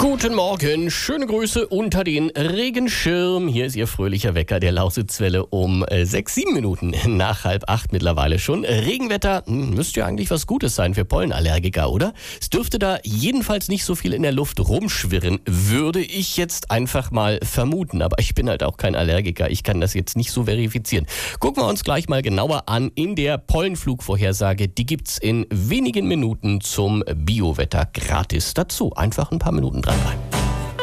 Guten Morgen, schöne Grüße unter den Regenschirm. Hier ist Ihr fröhlicher Wecker der Lausitzwelle um 7 Minuten nach 7:30 mittlerweile schon. Regenwetter müsste ja eigentlich was Gutes sein für Pollenallergiker, oder? Es dürfte da jedenfalls nicht so viel in der Luft rumschwirren, würde ich jetzt einfach mal vermuten. Aber ich bin halt auch kein Allergiker, ich kann das jetzt nicht so verifizieren. Gucken wir uns gleich mal genauer an in der Pollenflugvorhersage. Die gibt's in wenigen Minuten zum Biowetter gratis. Dazu einfach ein paar Minuten dranbleiben.